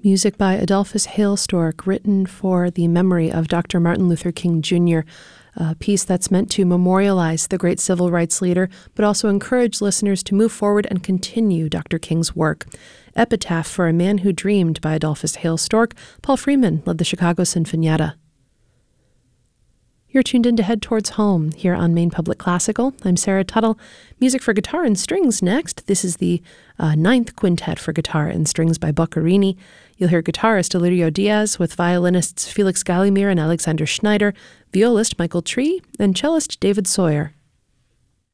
Music by Adolphus Hailstork, written for the memory of Dr. Martin Luther King Jr., a piece that's meant to memorialize the great civil rights leader, but also encourage listeners to move forward and continue Dr. King's work. Epitaph for a Man Who Dreamed by Adolphus Hailstork. Paul Freeman led the Chicago Sinfonietta. You're tuned in to Head Towards Home here on Maine Public Classical. I'm Sarah Tuttle. Music for guitar and strings next. This is the ninth quintet for guitar and strings by Boccherini. You'll hear guitarist Alirio Diaz with violinists Felix Gallimir and Alexander Schneider, violist Michael Tree, and cellist David Sawyer.